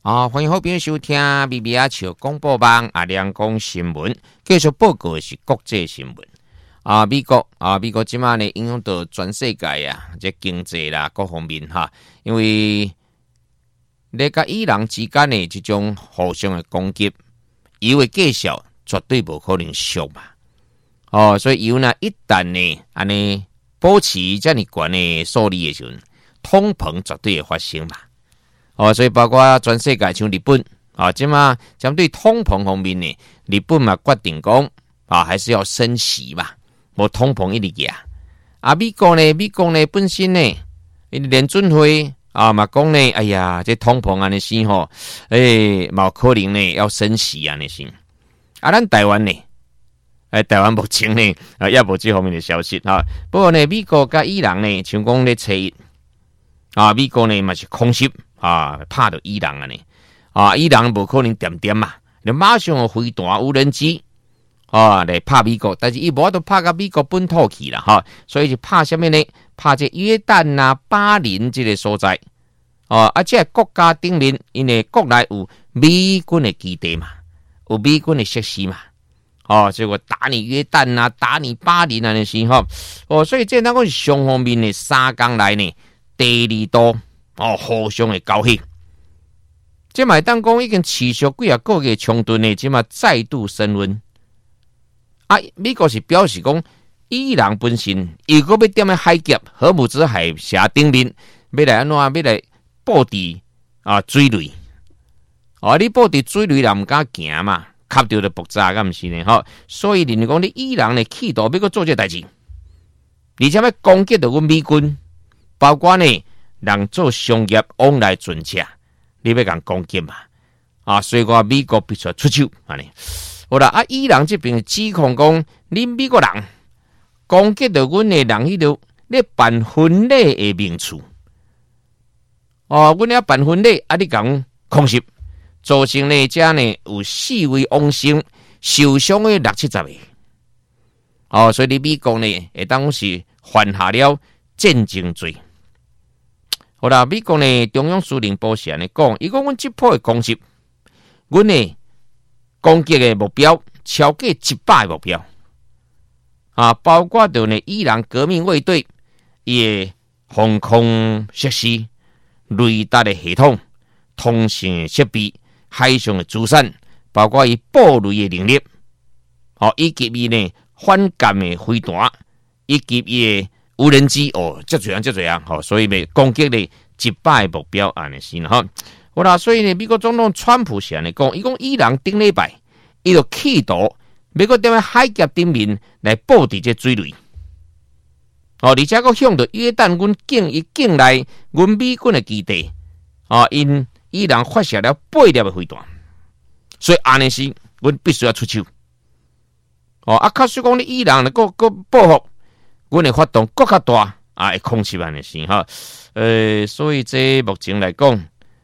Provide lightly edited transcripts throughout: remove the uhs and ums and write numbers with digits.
欢迎好朋友收听 BBR 笑广播网亮讲新闻，继续报告的是国际新闻。美国即马呢影响到全世界啊，这经济啦各方面哈，因为你甲伊朗之间的这种互相的攻击，伊会继续绝对不可能俗嘛。所以伊呢一旦呢安尼保持这么高的数字的时候，通膨绝对会发生嘛。所以包括全世界像日本即马针对通膨方面呢，日本嘛决定讲还是要升息嘛，无通膨一直压。美国呢本身呢，联准会嘛讲呢，哎呀，这通膨安尼先吼，冇可能呢要升息安尼先。咱台湾呢，台湾目前呢也无这方面的消息哈。不过呢，美国甲伊朗呢，像讲咧初一美国呢嘛是空袭。拍到伊朗伊朗不可能点嘛，你马上有飞弹无人机来拍美国，但是伊无都拍到美国本土去啦所以就拍什么呢？拍这约旦啊、巴林这个所在这个国家顶面因为国内有美军的基地嘛，有美军的设施嘛，结果打你约旦啊、打你巴林啊那些所以这那个是双方面的3天来呢，第2度。互相的交火，这嘛当讲已经持续几啊个月冲突呢，这嘛再度升温。美国是表示讲，伊朗本身如果要踮在海峡、荷姆兹海峡顶面，要来安怎？要来布置水雷。你布置水雷，人唔敢行嘛，吸到就爆炸，咁唔是呢？所以人讲你伊朗呢企图要搁做这代志，而且要攻击到阮美军，包括呢。人做商业往来准车，你要讲攻击嘛？所以讲美国必须出手安尼。好啦，伊朗这边指控讲，你美国人攻击到阮的人迄度，咧办婚礼的名处。阮咧办婚礼，你讲空袭，造成呢遮呢有4位亡生，受伤的60-70个。所以你美国呢，会当是犯下了战争罪。好啦，美国呢中央司令部是安尼讲，伊讲阮这波的攻击，阮呢攻击的目标超过100个目标，包括到呢伊朗革命卫队伊的防空设施、雷达的系统、通信的设备、海上的资产，包括伊布雷的能力，以及伊呢反舰的飞弹，以及伊的无人机这多样所以咪攻击你100个目标安尼先好啦，所以呢，美国总统川普是安尼讲，伊讲伊朗顶礼拜伊就企图美国踮在海峡顶面来布置这水雷，而且佫向着约旦阮境内阮美军的基地，因伊朗发射了8粒的飞弹，所以安尼是阮必须要出手。假使讲你伊朗能够报复。阮会发动更较大会控制安尼先所以这目前来讲，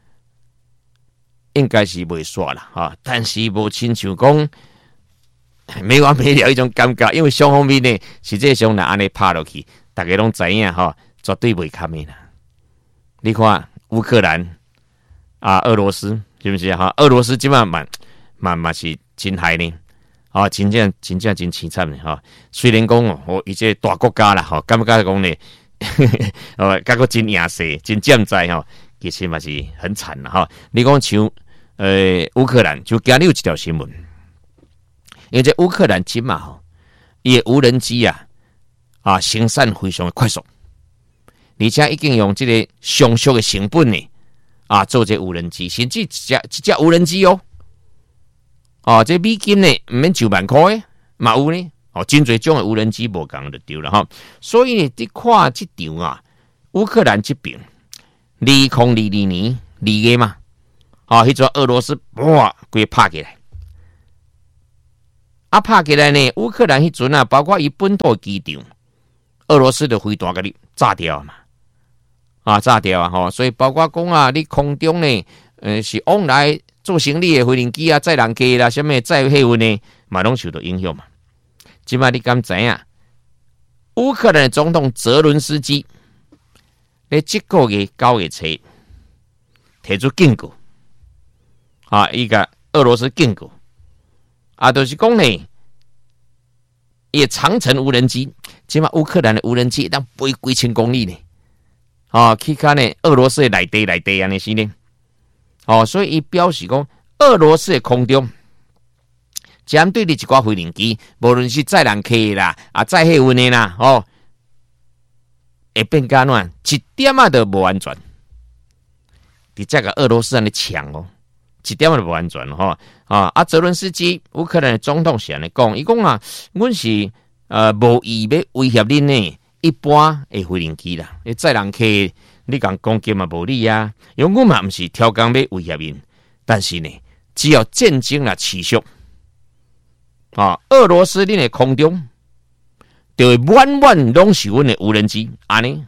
应该是袂煞啦但是无亲像讲没完没了一种感觉，因为双方面呢，实际上若安尼拍落去，大家拢知影绝对袂堪的啦。你看乌克兰俄罗斯是不是俄罗斯即嘛是真害呢。真正真凄惨的虽然讲伊这大国家啦感觉讲呢感觉真赢势真占在其实嘛是很惨啦你讲像乌克兰，就今日有一条新闻，因为这乌克兰今嘛伊的无人机生产非常的快速，而且已经用这个上俗的成本呢做这无人机，甚至一只无人机这美金呢，唔免9万块的，嘛有呢。真侪种的无人机无共就丢了所以呢，你看这场乌克兰这边2022年2月嘛，迄阵俄罗斯哇，规拍起来，拍起来呢，乌克兰迄阵包括伊本土机场，俄罗斯的飞弹给你炸掉嘛，炸掉所以包括讲你空中呢，是往来。做生理的飞行机载人客啦，什么载货运呢，嘛拢受到影响嘛。即摆你敢知影？乌克兰的总统泽伦斯基咧这个月9月初提出警告， 伊个俄罗斯禁过，就是讲呢，伊长程无人机，即嘛乌克兰的无人机当飞几千公里呢，去看呢俄罗斯的内地安尼是呢，所以伊表示讲，俄罗斯的空中针对你一寡飞行机，无论是载人客的啦，载货运的啦，会变甲怎一点都无安全。伫这个俄罗斯人的抢一点都无安全泽伦斯基乌克兰的总统是安尼讲，伊讲阮是无意要威胁恁呢一般的飞行机啦，载人客你讲攻击嘛无理啊，因为阮嘛毋是挑工要威胁恁，但是呢，只要战争啦持续，俄罗斯恁的空中就会满满拢是阮的无人机安尼。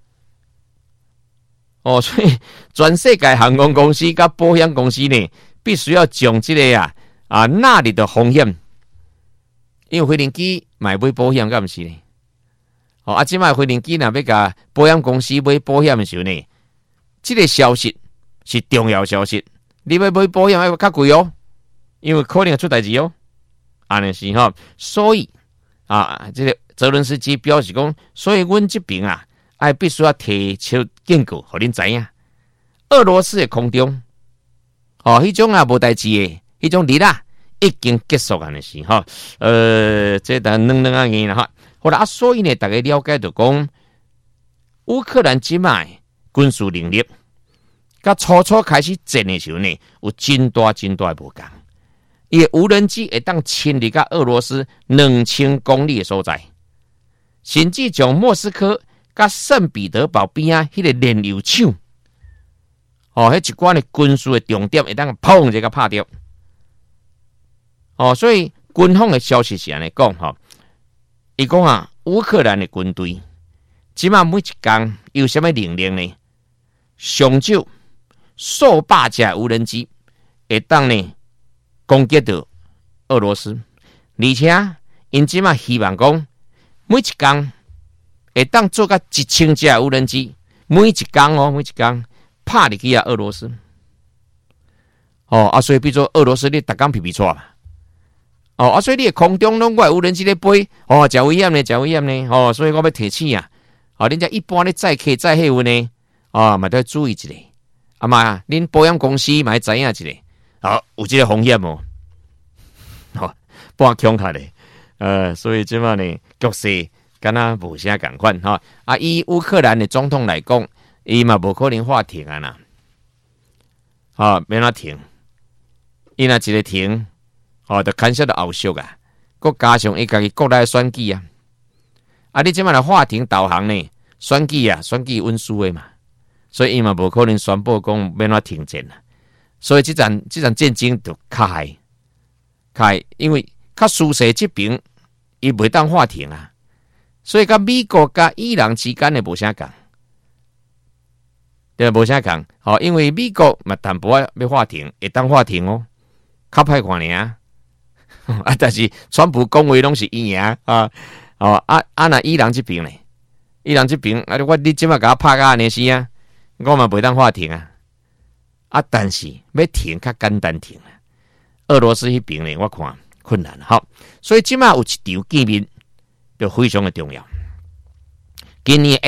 所以全世界航空公司甲保险公司呢，必须要将这个纳入的风险，因为飞行机买保险，敢毋是呢？即摆飞行机若要甲保险公司买保险的时候呢，这个消息是重要消息，你要买保险要较贵因为可能会出代志安尼是所以这个泽伦斯基表示讲，所以阮这边必须要提出警告，互恁知影，俄罗斯的空中，迄种无代志的，迄种日已经结束安尼是这等两年啦好啦所以呢，大家了解到讲，乌克兰即卖军事能力，甲初开始战的时候呢，有真大的无共。伊的无人机会当侵入到俄罗斯2000公里的所在，甚至从莫斯科甲圣彼得堡边迄个燃油厂，迄一关的军事的重点会当砰一个拍掉。所以军方的消息是安尼讲伊讲乌克兰的军队即马每一天有什么能力呢？上少数百架无人机会当呢攻击到俄罗斯，而且因即马希望讲每一天会当做到1000架无人机，每一天拍入去俄罗斯。所以比如说俄罗斯你逐工皮错嘛。所以你的空中拢我无人机咧飞，真危险呢，所以我要提醒恁遮一般咧载客载货运呢，嘛都要注意一下。恁保险公司嘛要知影一下，有这个风险半恐吓咧，所以即马呢局势敢若无啥共款以乌克兰的总统来讲，伊嘛无可能话停啦，免哪停，伊若一个停。就牵涉到后续佮加上伊家己国内的选举你即摆来法庭导航呢，选举运输的嘛，所以伊嘛无可能宣布讲免怎停战所以这场战争就较害，因为较苏西这边伊袂当法庭所以甲美国甲伊朗之间的无啥共，对无啥共因为美国嘛淡薄要法庭，会当法庭较歹看尔但是川普讲话拢是伊赢那伊朗这边呢？伊朗这边你即马甲我拍甲安尼是我嘛袂当法庭但是要停较简单停俄罗斯迄边呢，我看困难所以即马有一场见面就非常的重要。今年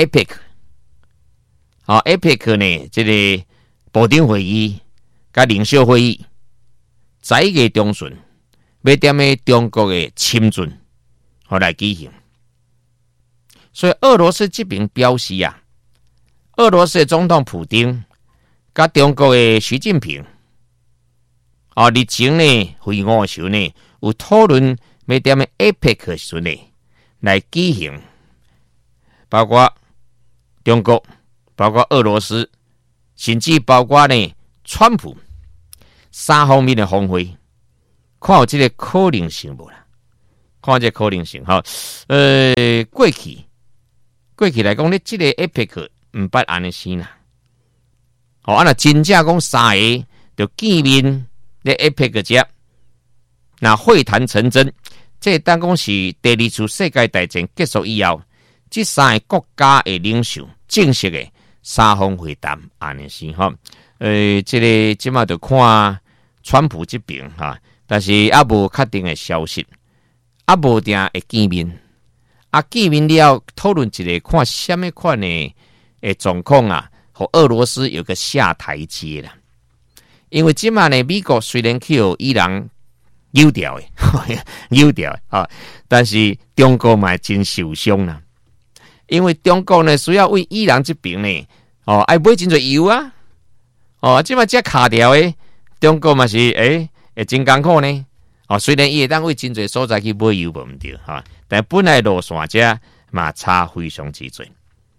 APEC 呢，这个部长会议甲领袖会议11月中旬。要踮咧中国的侵准来举行，所以俄罗斯这边表示俄罗斯的总统普丁甲中国的习近平日前呢会晤的时候呢，有讨论要踮咧 APEC 的时候呢来举行，包括中国、包括俄罗斯，甚至包括呢川普3方面的峰会。看有这个可能性无啦？看这个可能性过去来讲，你这个 APEC 唔捌安尼先啦。若真正讲3个就见面咧 APEC 只，那会谈成真，这当讲是第2次世界大战结束以后，这3个国家的领袖正式的3方会谈安尼先这个即马就看川普这边哈，但是也无确定的消息，也无定会见面。见面了讨论一个看什么款的状况啊，和俄罗斯有个下台阶啦。因为即马呢，美国虽然去互伊朗扭掉的，扭掉的啊，但是中国嘛真受伤啦。因为中国呢需要为伊朗这边呢，爱买真侪油啊，即马只卡掉的，中国嘛是会真艰苦呢。虽然伊会当为真侪所在去买油无毋对哈，但本来路线遮嘛差非常之多。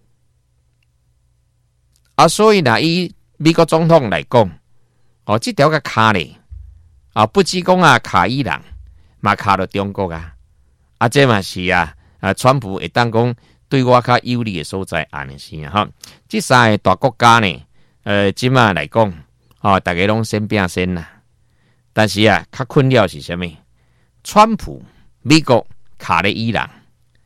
所以以美国总统来讲，这条个卡咧，不只讲卡伊朗，嘛卡到中国这嘛是川普会当讲对我较有利的所在安尼是哈。这三个大国家呢，即马来讲，大家拢先拼先啦。但是较困扰是什么？川普、美国卡咧伊朗，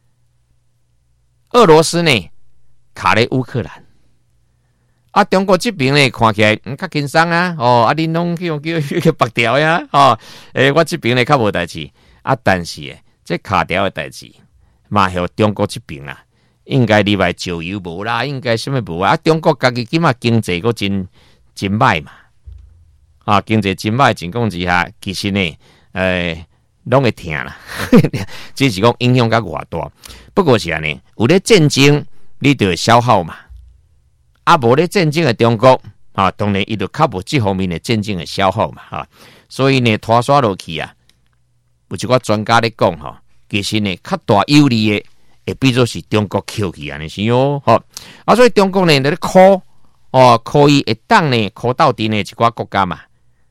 俄罗斯呢卡咧乌克兰。中国这边呢看起来较轻松恁拢叫拔掉呀，我这边呢较无代志但是这卡掉的代志，嘛向中国这边应该里外石油无啦，应该什么无中国家己今嘛经济个真歹嘛。经济真歹情况之下，其实呢，拢会疼啦，只是讲影响较偌大。不过是安尼，有咧战争，你就消耗嘛。无咧战争的中国，当然伊就较无这方面的战争的消耗嘛，所以呢，拖刷落去有一寡专家咧讲，其实呢，较大有利的，会比作是中国扣去安尼是所以中国呢，咧靠可以会当呢，靠到底呢一寡国家嘛。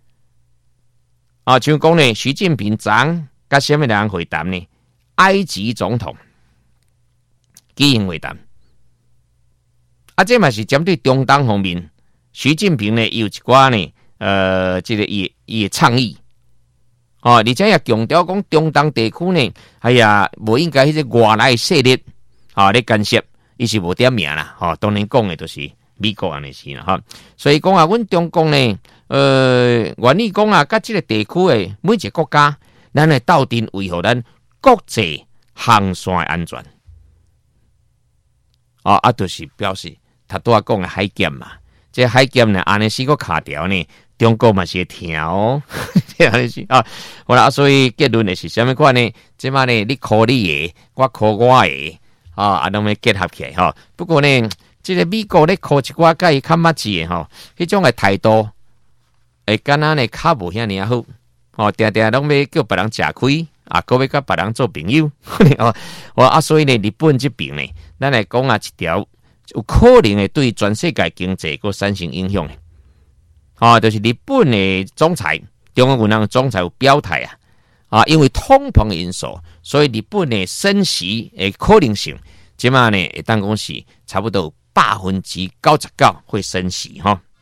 像讲呢，习近平昨甲什么人会谈呢？埃及总统举行会谈，这嘛是针对中东方面，习近平呢有一寡呢，这个伊的倡议，而且也强调讲中东地区呢，无应该迄个外来势力咧干涉，伊是无点名啦，当然讲的都是美国安尼是啦，所以讲阮中国呢。愿意讲甲这个地区的每一个国家，咱会斗阵维护咱国际航线的安全。就是表示他拄仔讲的海检嘛，这海检呢，安尼四个卡条呢，中国嘛是会听好啦，所以结论的是什么款呢？即马呢，你考你的，我考我的，拢要结合起来不过呢，这个美国咧考一寡甲伊较默契的迄种的态度。敢若呢较无遐尔好，定定拢要叫别人吃亏，搁要甲别人做朋友，所以呢，日本这边呢，咱来讲一条有可能会对全世界经济个产生影响的，就是日本的总裁，中国银行总裁有表态因为通膨因素，所以日本的升息的可能性，即马呢会当讲是差不多99%会升息